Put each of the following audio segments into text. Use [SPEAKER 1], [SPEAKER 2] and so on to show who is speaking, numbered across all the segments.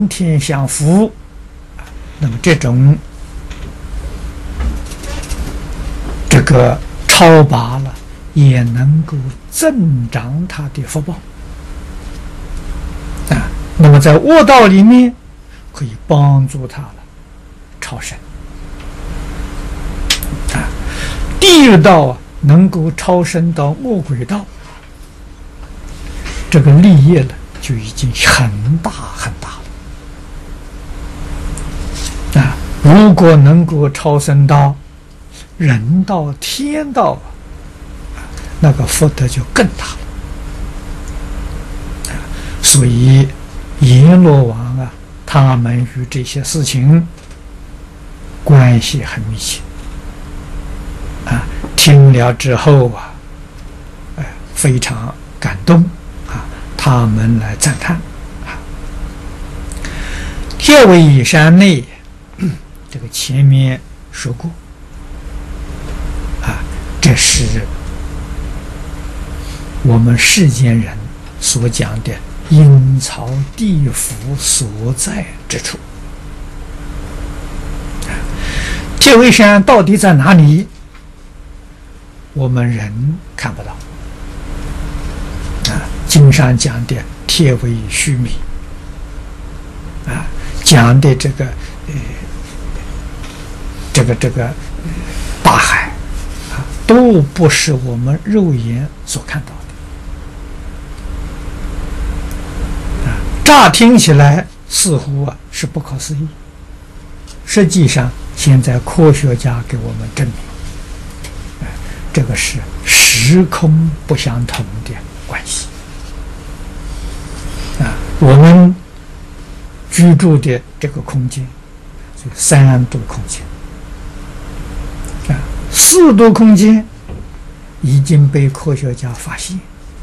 [SPEAKER 1] 天相符，那么这种超拔了，也能够增长他的福报啊。那么在卧道里面，可以帮助他了超生啊。地狱道啊，能够超生到恶鬼道，这个利益呢，就已经很大很大了啊。如果能够超生到人道、天道啊，那个福德就更大了啊。所以阎罗王啊，他们与这些事情关系很密切啊。听了之后啊，非常感动啊，他们来赞叹啊。铁尾山内，这个前面说过啊，这是我们世间人所讲的阴曹地府所在之处。铁尾山到底在哪里？我们人看不到啊。经上讲的铁尾须弥啊，讲的这个大海啊，都不是我们肉眼所看到的啊。乍听起来似乎啊是不可思议，实际上现在科学家给我们证明，这个是时空不相同的关系啊。我们居住的这个空间是3度空间啊，4度空间已经被科学家发现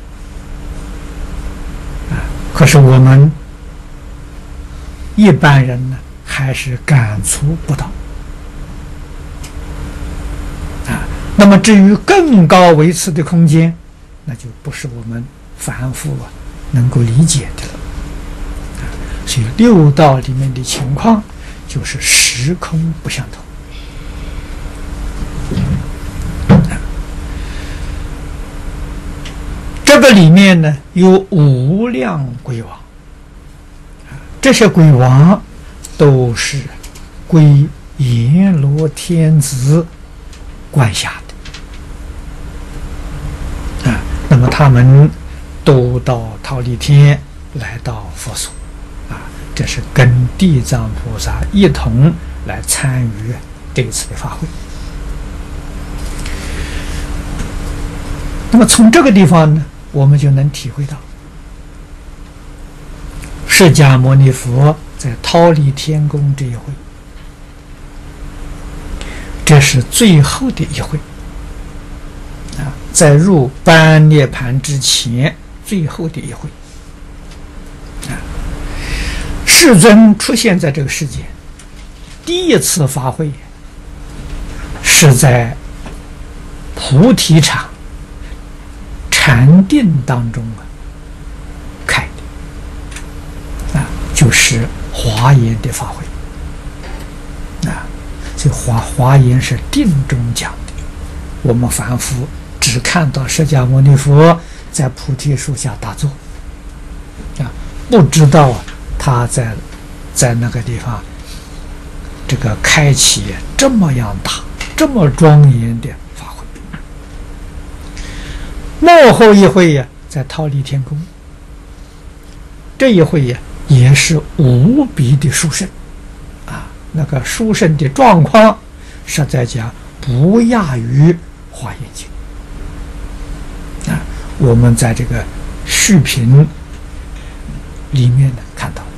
[SPEAKER 1] 啊，可是我们一般人呢还是感触不到啊。那么至于更高维次的空间，那就不是我们凡夫能够理解的了啊。所以六道里面的情况就是时空不相同。这个里面呢有无量鬼王，这些鬼王都是归阎罗天子管辖的啊。那么他们都到忉利天来到佛所啊，这是跟地藏菩萨一同来参与这次的法会。那么从这个地方呢，我们就能体会到释迦牟尼佛在忉利天宫这一会，这是最后的一会啊，在入般涅盘之前最后的一会啊。世尊出现在这个世界，第一次法会是在菩提场禅定当中开的啊，就是华严的法会啊。所以华严是定中讲的，我们凡夫只看到释迦牟尼佛在菩提树下打坐啊，不知道他在那个地方这个开启这么样大这么庄严的法会。末后一会呀，在忉利天宫，这一会呀也是无比的殊胜啊，那个殊胜的状况实在讲不亚于华严经啊。我们在这个续品里面呢看到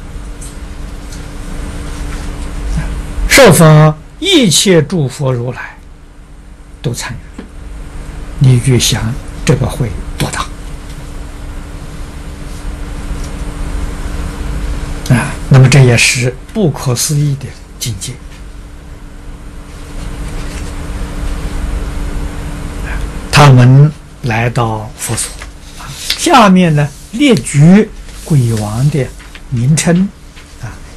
[SPEAKER 1] 受封一切诸佛如来都参与，你去想这个会多大啊？那么这也是不可思议的境界。他们来到佛所啊，下面呢列举鬼王的名称